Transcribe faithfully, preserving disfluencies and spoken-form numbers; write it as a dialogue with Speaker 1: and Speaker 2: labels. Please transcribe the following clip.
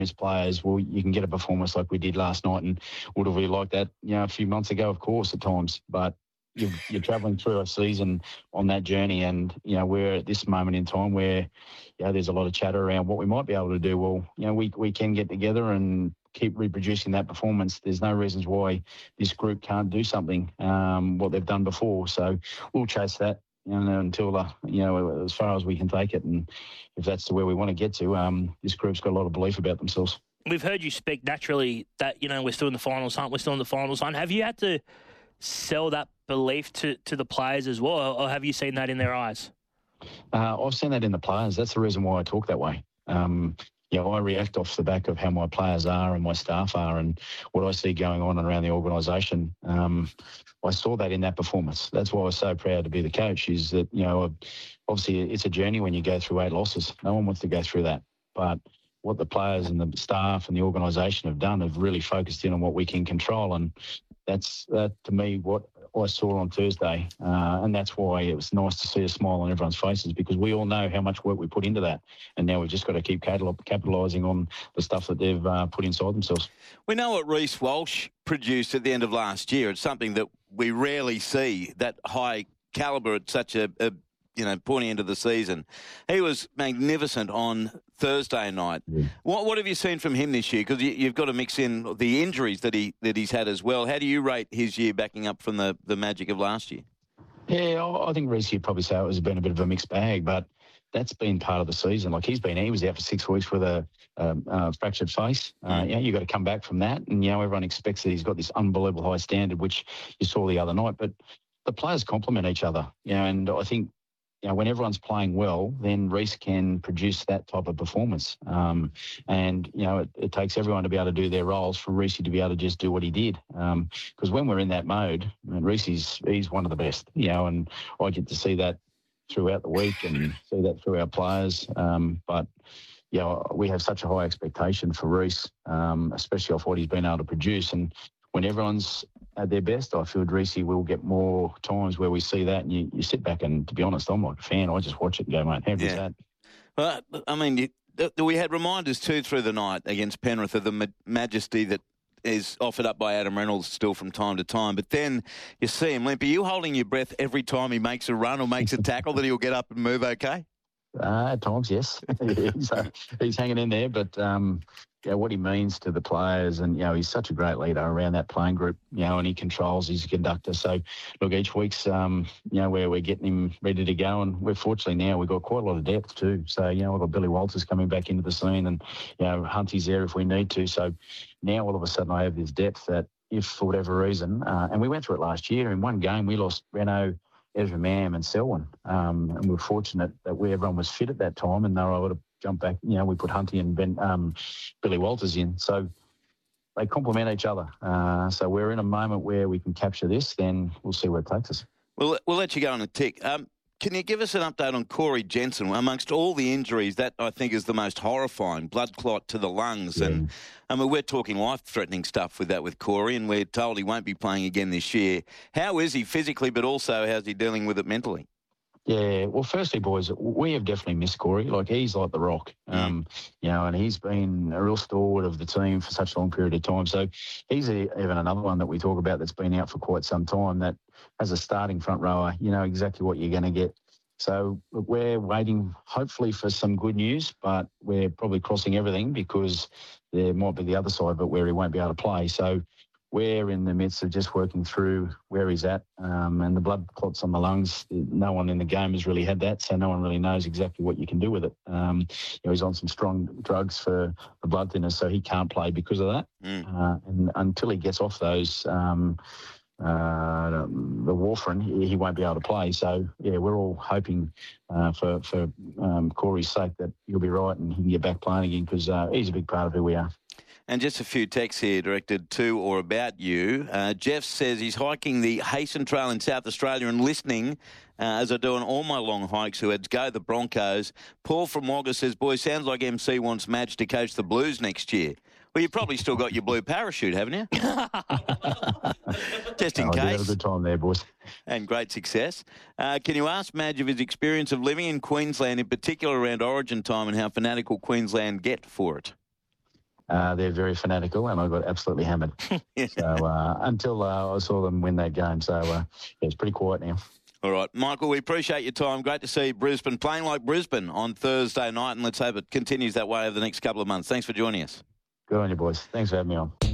Speaker 1: experienced players, well, you can get a performance like we did last night. And would have we liked that, you know, a few months ago? Of course, at times. But you're, you're travelling through a season on that journey, and you know we're at this moment in time where, you know, there's a lot of chatter around what we might be able to do. Well, you know, we we can get together and keep reproducing that performance. There's no reasons why this group can't do something um, what they've done before. So we'll chase that, you know, until uh, you know as far as we can take it, and if that's to where we want to get to, um, this group's got a lot of belief about themselves.
Speaker 2: We've heard you speak naturally that, you know, we're still in the finals hunt, we're still in the finals hunt. Have you had to sell that belief to, to the players as well, or have you seen that in their eyes?
Speaker 1: Uh, I've seen that in the players. That's the reason why I talk that way. Um, you know, I react off the back of how my players are and my staff are and what I see going on around the organisation. Um, I saw that in that performance. That's why I was so proud to be the coach, is that, you know, obviously it's a journey when you go through eight losses. No one wants to go through that. But what the players and the staff and the organisation have done have really focused in on what we can control, and that's, that to me, what I saw on Thursday. Uh, and that's why it was nice to see a smile on everyone's faces, because we all know how much work we put into that. And now we've just got to keep capitalising on the stuff that they've uh, put inside themselves.
Speaker 3: We know what Reece Walsh produced at the end of last year. It's something that we rarely see, that high calibre at such a, a you know, pointy end of the season. He was magnificent on Thursday night. Yeah. What what have you seen from him this year? Because you, you've got to mix in the injuries that he that he's had as well. How do you rate his year backing up from the, the magic of last year?
Speaker 1: Yeah, I think Reece, you'd probably say it has been a bit of a mixed bag, but that's been part of the season. Like he's been, he was out for six weeks with a um, uh, fractured face. Uh, yeah, you've got to come back from that. And, you know, everyone expects that he's got this unbelievable high standard, which you saw the other night. But the players complement each other, you know, and I think, you know, when everyone's playing well, then Reece can produce that type of performance. Um, and, you know, it, it takes everyone to be able to do their roles for Reece to be able to just do what he did. Because um, when we're in that mode, I mean, Reece is he's one of the best, you know, and I get to see that throughout the week and see that through our players. Um, but, you know, we have such a high expectation for Reece, um, especially off what he's been able to produce. And when everyone's at their best, I feel Reece will get more times where we see that, and you, you sit back and, to be honest, I'm like a fan. I just watch it and go, mate, how good is that?
Speaker 3: Well, I mean, you, we had reminders too through the night against Penrith of the ma- majesty that is offered up by Adam Reynolds still from time to time. But then you see him limp. Are you holding your breath every time he makes a run or makes a tackle that he'll get up and move okay?
Speaker 1: Uh, at times, yes. he's, uh, he's hanging in there, but um, yeah, what he means to the players, and, you know, he's such a great leader around that playing group, you know, and he controls, he's a conductor. So, look, each week's, um, you know, where we're getting him ready to go, and we're fortunately now we've got quite a lot of depth too. So, you know, we've got Billy Walters coming back into the scene, and, you know, Hunty's there if we need to. So now all of a sudden I have this depth that if for whatever reason, uh, and we went through it last year, in one game we lost Renault, Ezra Mam and Selwyn. Um, and we were fortunate that we, everyone was fit at that time and they were able to jump back. You know, we put Hunty and ben, um, Billy Walters in. So they complement each other. Uh, so we're in a moment where we can capture this, then we'll see where it takes us.
Speaker 3: We'll, we'll let you go on a tick. Um, can you give us an update on Corey Jensen? Amongst all the injuries, that I think is the most horrifying, blood clot to the lungs. Yeah. And I mean, we're talking life-threatening stuff with that with Corey, and we're told he won't be playing again this year. How is he physically, but also how's he dealing with it mentally?
Speaker 1: Yeah, well, firstly, boys, we have definitely missed Corey. Like, he's like the rock, um, mm. you know, and he's been a real stalwart of the team for such a long period of time. So he's a, even another one that we talk about that's been out for quite some time, that as a starting front rower, you know exactly what you're going to get. So look, we're waiting, hopefully, for some good news, but we're probably crossing everything because there might be the other side of it where he won't be able to play. So we're in the midst of just working through where he's at, um, and the blood clots on the lungs. No one in the game has really had that, so no one really knows exactly what you can do with it. Um, you know, he's on some strong drugs for the blood thinners, so he can't play because of that. Mm. Uh, and until he gets off those, um, uh, the warfarin, he, he won't be able to play. So yeah, we're all hoping uh, for for um, Corey's sake that he'll be right and he can get back playing again, because uh, he's a big part of who we are.
Speaker 3: And just a few texts here directed to or about you. Uh, Jeff says he's hiking the Hasten Trail in South Australia and listening uh, as I do on all my long hikes, who heads Go the Broncos. Paul from Wagga says, boys, sounds like M C wants Madge to coach the Blues next year. Well, you've probably still got your blue parachute, haven't you? Just in
Speaker 1: oh,
Speaker 3: case.
Speaker 1: Have a good time there, boys.
Speaker 3: And great success. Uh, can you ask Madge of his experience of living in Queensland, in particular around Origin time, and how fanatical Queensland get for it?
Speaker 1: uh, they're very fanatical, and I got absolutely hammered. yeah. So uh, until uh, I saw them win that game, so uh, yeah, it's pretty quiet now.
Speaker 3: All right, Michael, we appreciate your time. Great to see Brisbane playing like Brisbane on Thursday night, and let's hope it continues that way over the next couple of months. Thanks for joining us.
Speaker 1: Good on you, boys. Thanks for having me on.